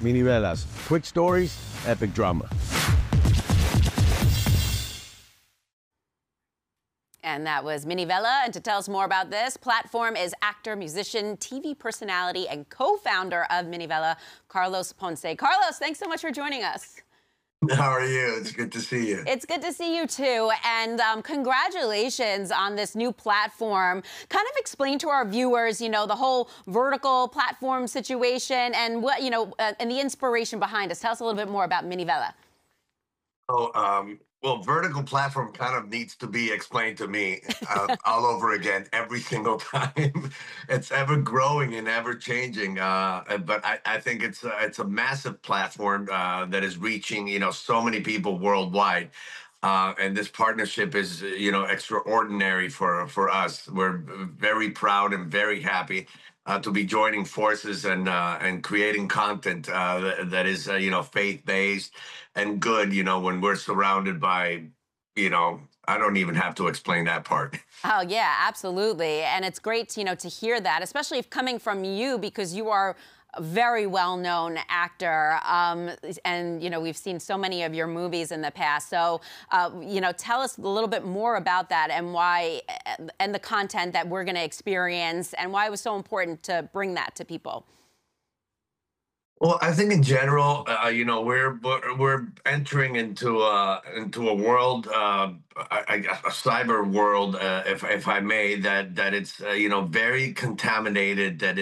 Minivelas, quick stories, epic drama. And that was Minivela. And to tell us more about this platform is actor, musician, TV personality, and co-founder of Minivela, Carlos Ponce. Carlos, thanks so much for joining us. How are you? It's good to see you. It's good to see you too, and congratulations on this new platform. Kind of explain to our viewers, the whole vertical platform situation and what, and the inspiration behind us. Tell us a little bit more about Minivela. Well, vertical platform kind of needs to be explained to me all over again every single time. It's ever growing and ever changing. But I think it's a massive platform that is reaching, so many people worldwide. And this partnership is, extraordinary for us. We're very proud and very happy to be joining forces and creating content that is, faith-based and good, when we're surrounded by, I don't even have to explain that part. Oh, yeah, absolutely. And it's great, to hear that, especially if coming from you, because you are a very well-known actor. And, we've seen so many of your movies in the past. So, tell us a little bit more about that and why, and the content that we're going to experience and why it was so important to bring that to people. Well, I think in general, we're entering into a world, a cyber world, if I may, that it's very contaminated. That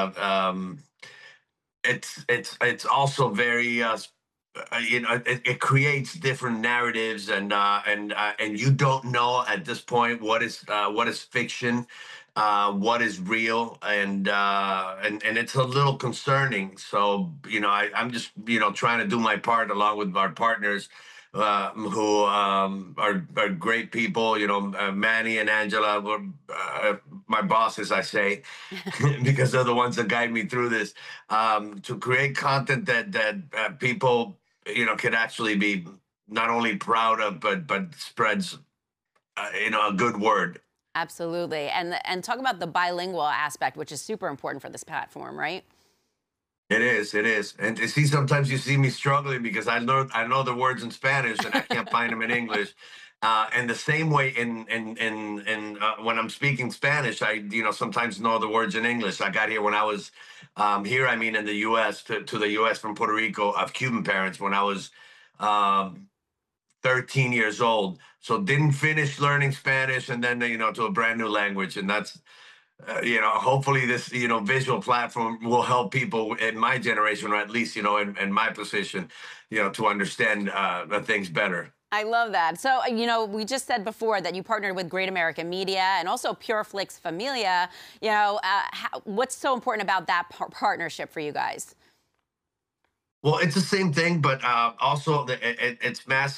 it's also very it creates different narratives and you don't know at this point what is fiction, what is real, and it's a little concerning. So I'm just trying to do my part along with our partners, who are great people. Manny and Angela were my bosses, I say, because they're the ones that guide me through this, to create content that people could actually be not only proud of, but spreads a good word. Absolutely. And talk about the bilingual aspect, which is super important for this platform, right? It is, it is. And you see, sometimes you see me struggling because I know the words in Spanish and I can't find them in English. And the same way in when I'm speaking Spanish, I sometimes know the words in English. I got here when I was here. I mean, in the U.S. to the U.S. from Puerto Rico, of Cuban parents when I was um, 13 years old. So didn't finish learning Spanish, and then to a brand new language, and that's hopefully this visual platform will help people in my generation, or at least in my position, to understand the things better. I love that. So, we just said before that you partnered with Great American Media and also Pureflix Familia. What's so important about that partnership for you guys? Well, it's the same thing, but also it's massive.